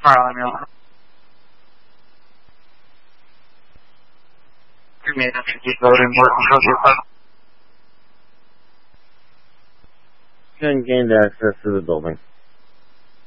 Alright, let me know. Give me an entry code and work on social. Couldn't gain access to the building.